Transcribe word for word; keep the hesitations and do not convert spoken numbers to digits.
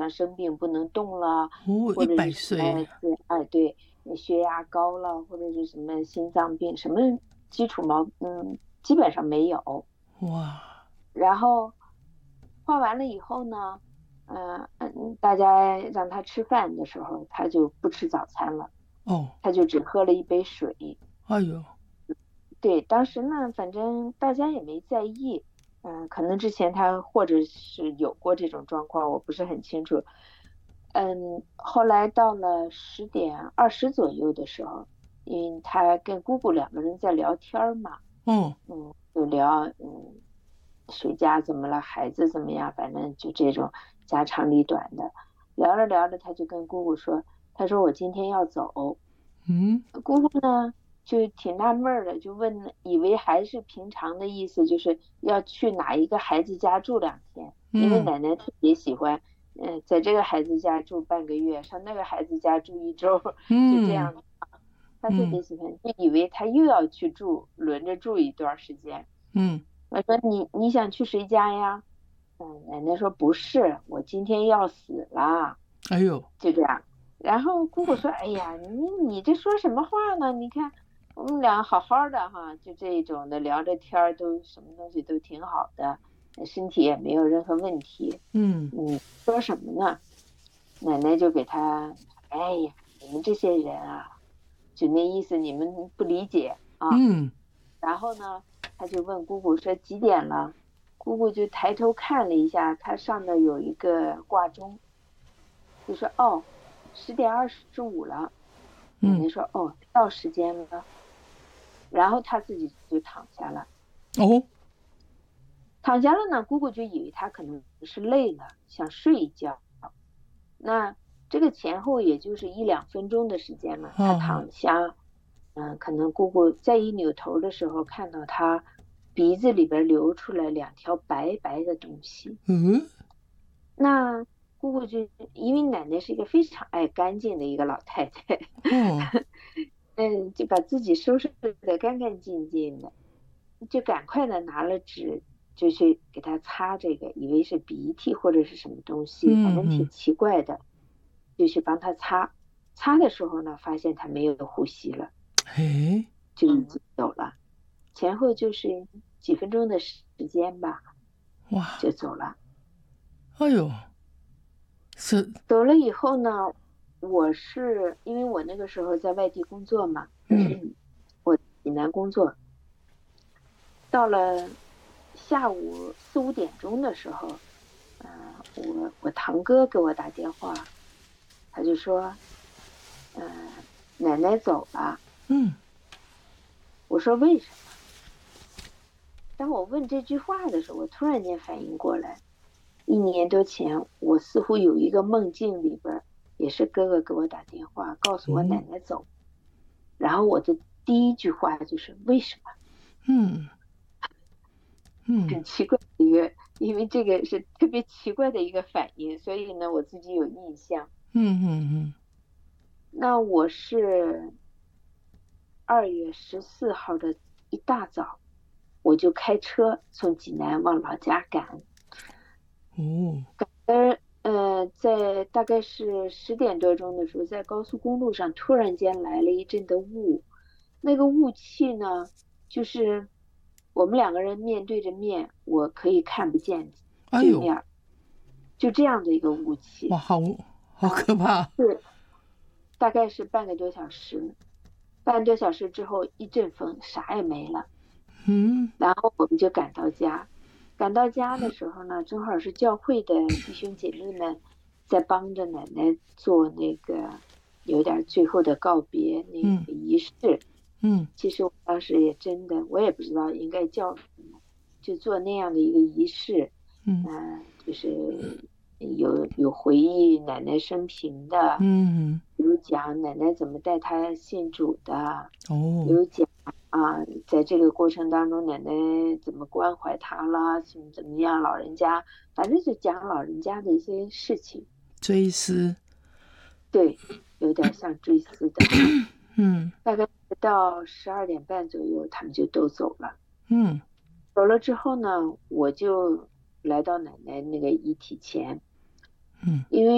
上生病不能动了， 哦， 或者一百是什么， 岁， 哎，对，血压高了，或者是什么心脏病，什么基础毛，嗯，基本上没有。 哇， 然后画完了以后呢，嗯、嗯，大家让他吃饭的时候，他就不吃早餐了， 哦， 他就只喝了一杯水。 哎呦， 对，当时呢，反正大家也没在意，嗯、可能之前他或者是有过这种状况，我不是很清楚。嗯，后来到了十点二十左右的时候，因为他跟姑姑两个人在聊天儿嘛， 哦， 嗯，就聊，嗯，谁家怎么了，孩子怎么样，反正就这种家长里短的。聊着聊着，他就跟姑姑说，他说我今天要走。 嗯姑姑呢就挺纳闷儿的，就问，以为还是平常的意思，就是要去哪一个孩子家住两天，因为嗯奶奶特别喜欢，嗯、在这个孩子家住半个月，上那个孩子家住一周，就这嗯样。她特嗯别喜欢，就以为她又要去住，轮着住一段时间。 嗯， 我说你你想去谁家呀？嗯，奶奶说不是，我今天要死了， 哎呦， 就这样。然后姑姑说，哎呀，你你这说什么话呢？你看我们俩好好的哈，就这种的聊着天儿，都什么东西都挺好的，身体也没有任何问题。 嗯你说什么呢？奶奶就给他，哎呀，你们这些人啊，就那意思，你们不理解啊。 嗯， 然后呢，他就问姑姑说几点了？姑姑就抬头看了一下，他上面有一个挂钟，就说哦，十点二十五了。奶嗯， 奶说哦，到时间了。然后他自己就躺下了。 哦， 躺下了呢，姑姑就以为他可能是累了，想睡一觉。那这个前后也就是一两分钟的时间嘛，他好好， 躺下，嗯，可能姑姑再一扭头的时候，看到他鼻子里边流出来两条白白的东西。 嗯， 那姑姑就因为奶奶是一个非常爱干净的一个老太太， 哦， 嗯，就把自己收拾得干干净净的，就赶快的拿了纸就去给他擦这个，以为是鼻涕或者是什么东西，反正挺嗯嗯， 奇怪的，就去帮他擦。擦的时候呢，发现他没有呼吸了， 哎， 就已经走了，前后就是几分钟的时间吧， 哇， 就走了。 哎呦，是， 走了以后呢，我是因为我那个时候在外地工作嘛， 嗯我济南工作，到了下午四五点钟的时候，呃，我我堂哥给我打电话，他就说，呃，奶奶走了。 嗯， 我说为什么？当我问这句话的时候，我突然间反应过来，一年多前，我似乎有一个梦境里边，也是哥哥给我打电话，告诉我奶哦， 奶走。然后我的第一句话就是为什么？ 嗯嗯很奇怪的一个，因为这个是特别奇怪的一个反应，所以呢，我自己有印象。 嗯嗯嗯， 那我是二月十四号的一大早，我就开车从济南往老家赶。 哦， 呃呃，在大概是十点多钟的时候，在高速公路上突然间来了一阵的雾，那个雾气呢，就是我们两个人面对着面，我可以看不见哎呦， 对面，就这样的一个雾哇， 气。 好好啊， 可怕， 是大概是半个多小时，半个多小时之后一阵风，啥也没了。 嗯然后我们就赶到家，赶到家的时候呢，正好是教会的弟兄姐妹们在帮着奶奶做那个有点最后的告别那嗯个仪式。 嗯其实我当时也真的，我也不知道应该叫什么，就做那样的一个仪式。 嗯嗯、呃就是有有回忆奶奶生平的， 嗯， 有讲奶奶怎么带她信主的， 哦， 有讲啊，在这个过程当中，奶奶怎么关怀他啦，怎么怎么样，老人家，反正就讲老人家的一些事情。 追思， 对，有点像追思的哈。 嗯大概到十二点半左右，他们就都走了。 嗯走了之后呢，我就来到奶奶那个遗体前， 嗯。 因为